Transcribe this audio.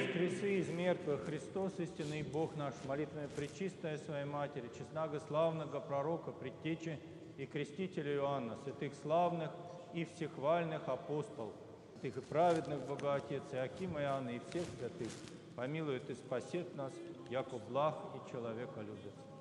воскресы из мертвых, Христос, истинный Бог наш, молитвами пречистая Своей Матери, честного славного пророка, предтечи и крестителя Иоанна, святых славных и всехвальных апостолов, святых и праведных Бога Отец, Иакима, Иоанна и всех святых, помилует и спасет нас, яко благ и человеколюбец.